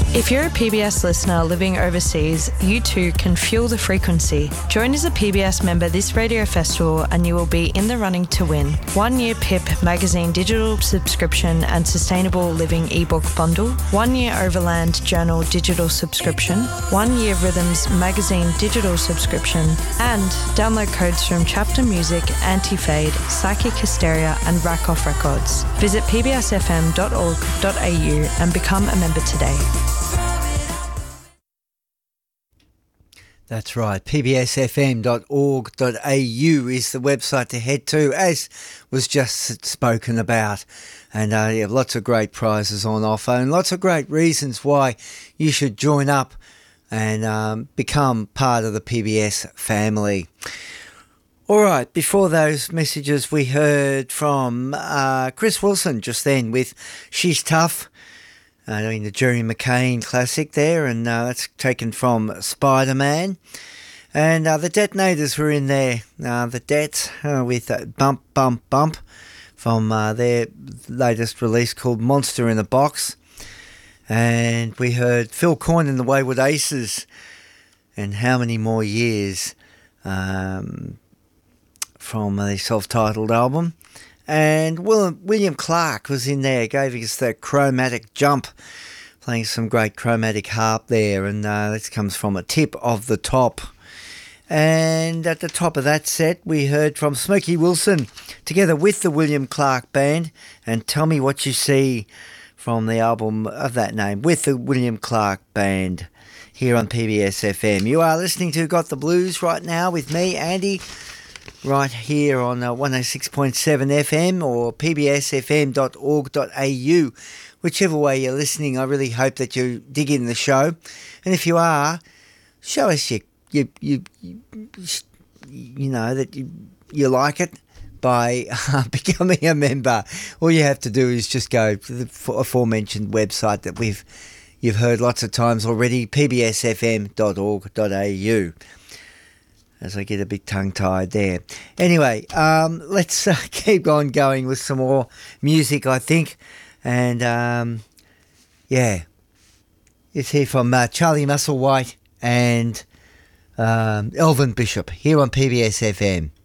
If you're a PBS listener living overseas, you too can feel the frequency. Join as a PBS member this radio festival and you will be in the running to win 1 year PIP magazine digital subscription and sustainable living ebook bundle, 1 year Overland Journal digital subscription, 1 year Rhythms magazine digital subscription, and download codes from Chapter Music, Anti-Fade, Psychic Hysteria and Rack Off Records. Visit pbsfm.org.au and become a member today. That's right, pbsfm.org.au is the website to head to, as was just spoken about. And you have lots of great prizes on offer and lots of great reasons why you should join up and become part of the PBS family. All right, before those messages we heard from Chris Wilson just then with She's Tough. Doing the Jerry McCain classic there, and that's taken from Spider-Man. And the Detonators were in there, the Det with Bump, Bump, Bump from their latest release called Monster in a Box. And we heard Phil Coyne and the Wayward Aces and How Many More Years from the self-titled album. And William Clark was in there, gave us the Chromatic Jump, playing some great chromatic harp there, and this comes from A Tip of the Top. And at the top of that set, we heard from Smokey Wilson, together with the William Clark Band, and Tell Me What You See from the album of that name, with the William Clark Band, here on PBS FM. You are listening to Got the Blues right now with me, Andy, right here on 106.7 FM or pbsfm.org.au. Whichever way you're listening, I really hope that you dig in the show. And if you are, show us you know that you like it by becoming a member. All you have to do is just go to the aforementioned website that you've heard lots of times already, pbsfm.org.au. As I get a bit tongue-tied there. Anyway, let's keep on going with some more music, I think. And, yeah, it's here from Charlie Musselwhite and Elvin Bishop, here on PBS FM.